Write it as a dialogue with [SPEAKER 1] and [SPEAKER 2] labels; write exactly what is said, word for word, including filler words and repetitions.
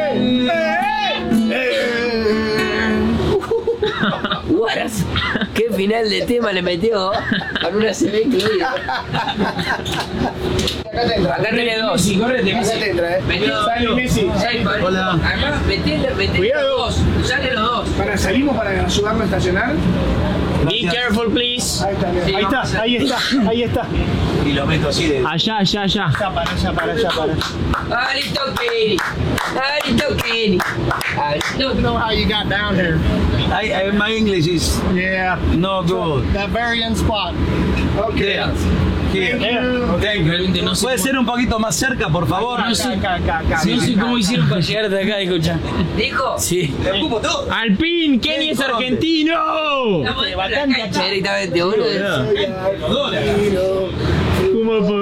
[SPEAKER 1] Guaras, qué final de tema le metió con una C B incluida.
[SPEAKER 2] Acá te entra.
[SPEAKER 1] Acá tenés dos.
[SPEAKER 3] Sí, correte,
[SPEAKER 2] Acá
[SPEAKER 3] Messi.
[SPEAKER 2] te entra, eh.
[SPEAKER 1] Metió
[SPEAKER 2] Sale Messi.
[SPEAKER 4] Hola.
[SPEAKER 1] Acá metele, metele
[SPEAKER 2] Cuidado.
[SPEAKER 1] los dos. Usale los dos.
[SPEAKER 2] Para, salimos para ayudarlo a estacionar.
[SPEAKER 3] Be careful, please.
[SPEAKER 2] Ahí está,
[SPEAKER 1] Sí,
[SPEAKER 2] ahí está,
[SPEAKER 1] vamos a-
[SPEAKER 2] ahí está, ahí está.
[SPEAKER 4] Y lo meto así de.
[SPEAKER 3] Allá, allá, allá.
[SPEAKER 2] Allá, para allá, para allá, para allá.
[SPEAKER 1] Aristokeni. Aristokeni.
[SPEAKER 2] I don't know how you got down here.
[SPEAKER 4] I, I, my English is
[SPEAKER 2] Yeah.
[SPEAKER 4] no good.
[SPEAKER 2] That very end spot. Okay.
[SPEAKER 4] There. Here.
[SPEAKER 2] Thank you.
[SPEAKER 4] Thank you.
[SPEAKER 3] Realmente no sé
[SPEAKER 4] ¿Puede
[SPEAKER 3] cómo-
[SPEAKER 4] ser un poquito más cerca, por favor?
[SPEAKER 3] No sé,
[SPEAKER 2] Acá, acá, acá.
[SPEAKER 3] no sé cómo hicieron para llegar hasta acá, escucha.
[SPEAKER 1] ¿Dijo?
[SPEAKER 3] Sí.
[SPEAKER 4] Le ocupo todo.
[SPEAKER 3] Alpin, Kenny es
[SPEAKER 4] ¿Dónde?
[SPEAKER 3] argentino.
[SPEAKER 1] Estamos en la cancha directamente, boludo.
[SPEAKER 4] Los dólares.
[SPEAKER 3] ¿Cómo